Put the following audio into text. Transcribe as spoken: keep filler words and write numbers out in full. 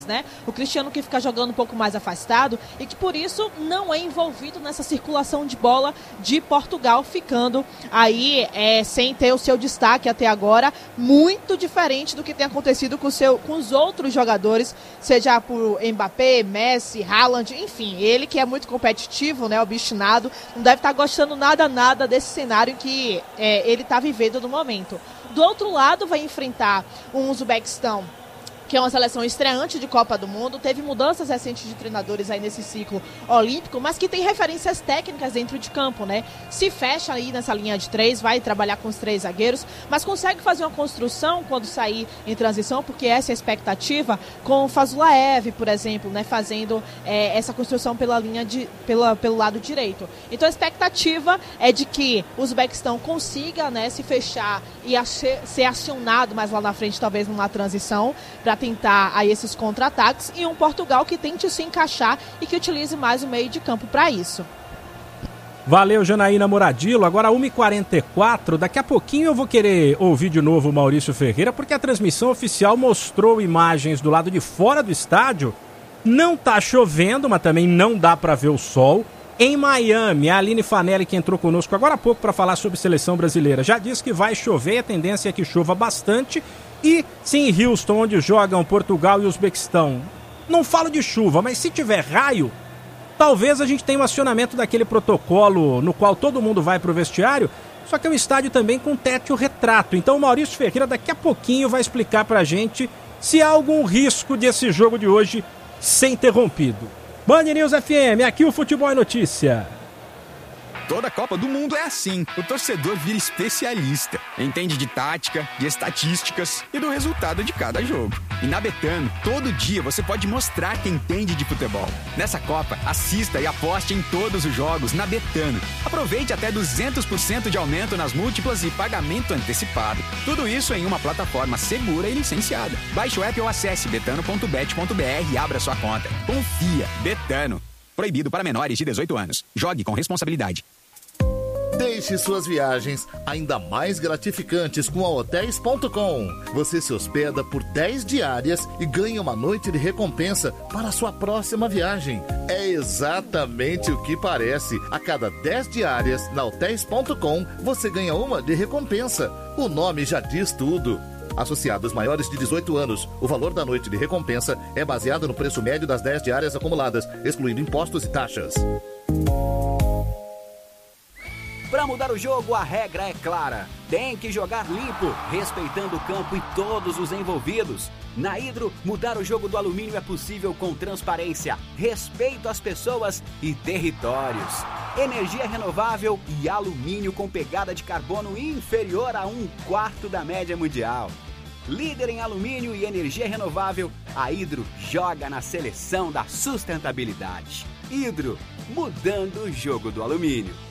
né? O Cristiano que fica jogando um pouco mais afastado e que por isso não é envolvido nessa circulação de bola de Portugal, ficando aí é, sem ter o seu destaque até agora, muito diferente do que tem acontecido com, seu, com os outros jogadores, seja por Mbappé, Messi, Haaland, enfim, ele que é muito competitivo, né, obstinado, não deve estar gostando nada, nada desse cenário que é, ele está vivendo no momento. Do outro lado vai enfrentar um Uzbequistão, que é uma seleção estreante de Copa do Mundo, teve mudanças recentes de treinadores aí nesse ciclo olímpico, mas que tem referências técnicas dentro de campo, né? Se fecha aí nessa linha de três, vai trabalhar com os três zagueiros, mas consegue fazer uma construção quando sair em transição, porque essa é a expectativa, com o Fazulaev, por exemplo, né? Fazendo é, essa construção pela linha de, pela, pelo lado direito. Então a expectativa é de que o Uzbequistão consiga, né, se fechar e ser acionado mais lá na frente, talvez numa transição, para tentar aí esses contra-ataques, e um Portugal que tente se encaixar e que utilize mais o meio de campo para isso. Valeu, Janaína Muradilo. Agora uma e quarenta e quatro, daqui a pouquinho eu vou querer ouvir de novo o Maurício Ferreira, porque a transmissão oficial mostrou imagens do lado de fora do estádio. Não tá chovendo, mas também não dá para ver o sol. Em Miami, a Aline Fanelli, que entrou conosco agora há pouco para falar sobre seleção brasileira, já disse que vai chover, a tendência é que chova bastante. E se em Houston, onde jogam Portugal e Uzbequistão, não falo de chuva, mas se tiver raio, talvez a gente tenha um acionamento daquele protocolo no qual todo mundo vai para o vestiário, só que é um estádio também com teto retrato. Então o Maurício Ferreira daqui a pouquinho vai explicar para a gente se há algum risco desse jogo de hoje ser interrompido. Band News F M, aqui o Futebol é Notícia. Toda Copa do Mundo é assim. O torcedor vira especialista. Entende de tática, de estatísticas e do resultado de cada jogo. E na Betano, todo dia você pode mostrar que entende de futebol. Nessa Copa, assista e aposte em todos os jogos na Betano. Aproveite até duzentos por cento de aumento nas múltiplas e pagamento antecipado. Tudo isso em uma plataforma segura e licenciada. Baixe o app ou acesse betano ponto bet ponto b r e abra sua conta. Confia. Betano. Proibido para menores de dezoito anos. Jogue com responsabilidade. Deixe suas viagens ainda mais gratificantes com a hotéis ponto com. Você se hospeda por dez diárias e ganha uma noite de recompensa para a sua próxima viagem. É exatamente o que parece. A cada dez diárias na hotéis ponto com, você ganha uma de recompensa. O nome já diz tudo. Associados maiores de dezoito anos, o valor da noite de recompensa é baseado no preço médio das dez diárias acumuladas, excluindo impostos e taxas. Para mudar o jogo, a regra é clara. Tem que jogar limpo, respeitando o campo e todos os envolvidos. Na Hidro, mudar o jogo do alumínio é possível com transparência, respeito às pessoas e territórios. Energia renovável e alumínio com pegada de carbono inferior a um quarto da média mundial. Líder em alumínio e energia renovável, a Hidro joga na seleção da sustentabilidade. Hidro, mudando o jogo do alumínio.